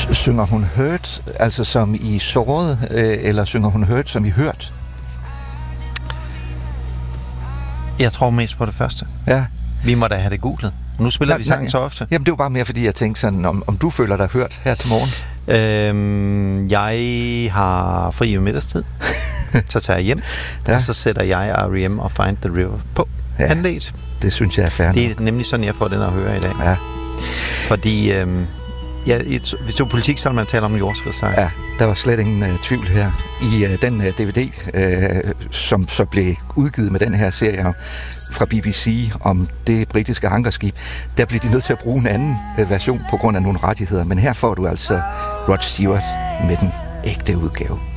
Synger hun hurt, altså som i såret, eller synger hun hurt, som i hørt? Jeg tror mest på det første. Ja. Vi må da have det googlet. Nu spiller vi sangen så ofte. Jamen, det var bare mere, fordi jeg tænkte sådan, om du føler dig hørt her til morgen? Jeg har fri i middagstid. Så tager jeg hjem, og så sætter jeg R.E.M. og Find the River på anlægget. Det synes jeg er fair. Det er nemlig sådan, jeg får den at høre i dag. Ja. Fordi, hvis du er politik, så vil man tale om jordskredssejr. Ja, der var slet ingen tvivl her. I den DVD, som så blev udgivet med den her serie fra BBC om det britiske hangarskib, der blev de nødt til at bruge en anden version på grund af nogle rettigheder. Men her får du altså Rod Stewart med den ægte udgave.